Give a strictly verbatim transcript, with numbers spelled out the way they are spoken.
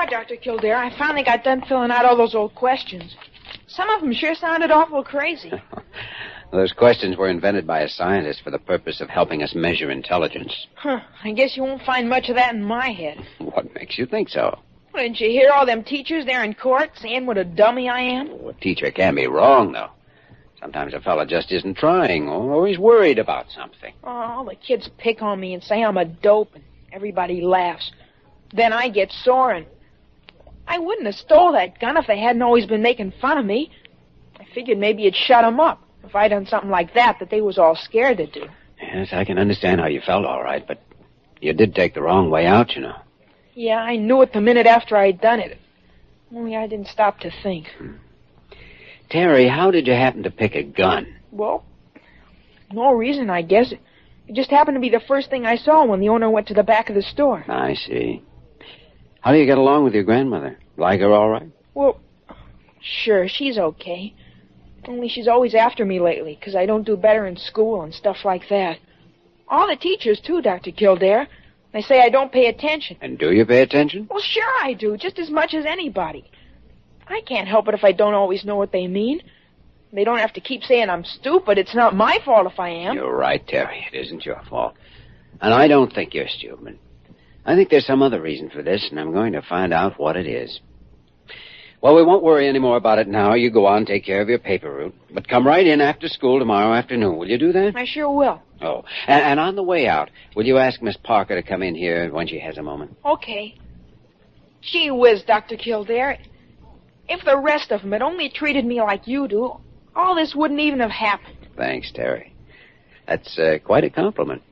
Doctor Kildare. I finally got done filling out all those old questions. Some of them sure sounded awful crazy. Those questions were invented by a scientist for the purpose of helping us measure intelligence. Huh. I guess you won't find much of that in my head. What makes you think so? Well, didn't you hear all them teachers there in court saying what a dummy I am? Oh, a teacher can be wrong, though. Sometimes a fella just isn't trying, or he's worried about something. Oh, all the kids pick on me and say I'm a dope, and everybody laughs. Then I get sore, and I wouldn't have stole that gun if they hadn't always been making fun of me. I figured maybe it'd shut them up if I'd done something like that that they was all scared to do. Yes, I can understand how you felt, all right, but you did take the wrong way out, you know. Yeah, I knew it the minute after I'd done it. Only I didn't stop to think. Hmm. Terry, how did you happen to pick a gun? Well, no reason, I guess. It just happened to be the first thing I saw when the owner went to the back of the store. I see. How do you get along with your grandmother? Like her all right? Well, sure, she's okay. Only she's always after me lately, because I don't do better in school and stuff like that. All the teachers, too, Doctor Kildare. They say I don't pay attention. And do you pay attention? Well, sure I do, just as much as anybody. I can't help it if I don't always know what they mean. They don't have to keep saying I'm stupid. It's not my fault if I am. You're right, Terry. It isn't your fault. And I don't think you're stupid. I think there's some other reason for this, and I'm going to find out what it is. Well, we won't worry any more about it now. You go on, take care of your paper route. But come right in after school tomorrow afternoon. Will you do that? I sure will. Oh, and, and on the way out, will you ask Miss Parker to come in here when she has a moment? Okay. Gee whiz, Doctor Kildare. If the rest of them had only treated me like you do, all this wouldn't even have happened. Thanks, Terry. That's uh, quite a compliment.